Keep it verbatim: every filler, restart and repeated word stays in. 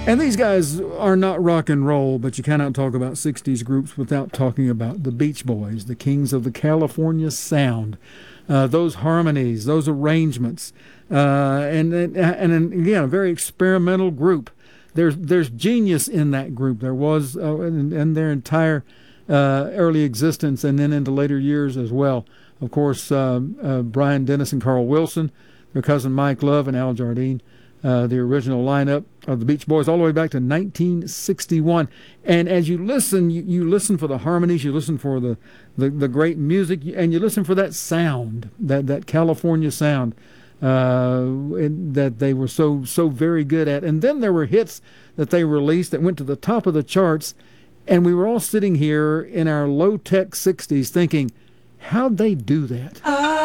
And these guys are not rock and roll, but you cannot talk about sixties groups without talking about the Beach Boys, the kings of the California sound. Uh, those harmonies, those arrangements, uh, and, and and again, a very experimental group. There's there's genius in that group. There was uh, in, in their entire uh, early existence, and then into later years as well. Of course, uh, uh, Brian Dennis and Carl Wilson, their cousin Mike Love and Al Jardine. Uh, the original lineup of the Beach Boys all the way back to nineteen sixty-one. And as you listen, you, you listen for the harmonies, you listen for the, the, the great music, and you listen for that sound, that, that California sound uh, that they were so, so very good at. And then there were hits that they released that went to the top of the charts, and we were all sitting here in our low-tech sixties thinking, how'd they do that?